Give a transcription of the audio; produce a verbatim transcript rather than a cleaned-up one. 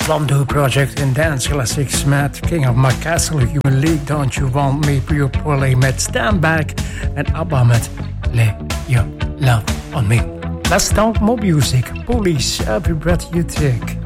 Swamdoo Project in Dance Classics met King of My Castle, Human League, Don't You Want Me, Pure Poorly met Stand Back en ABBA met Lay Your Love On Me. Let's talk more music. Police, Every Breath You Take.